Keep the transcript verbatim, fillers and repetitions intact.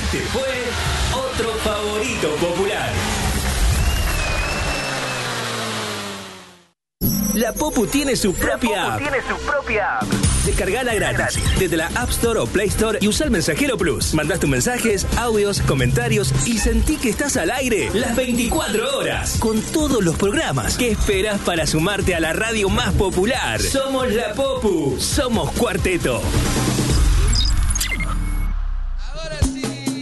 Este fue otro favorito popular. La Popu tiene su propia app. tiene su propia app. Descargala gratis desde la App Store o Play Store y usa el Mensajero Plus. Mandás tus mensajes, audios, comentarios y sentí que estás al aire las veinticuatro horas con todos los programas. ¿Qué esperas para sumarte a la radio más popular? Somos La Popu, somos Cuarteto.